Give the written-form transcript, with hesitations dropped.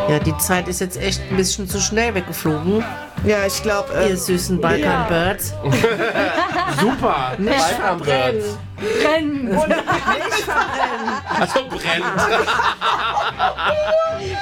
Ja, die Zeit ist jetzt echt ein bisschen zu schnell weggeflogen. Ja, ich glaube. Ihr süßen Balkan-Birds. Super. Nicht verbrennen. Brennen. Nicht verbrennen. Also brennt.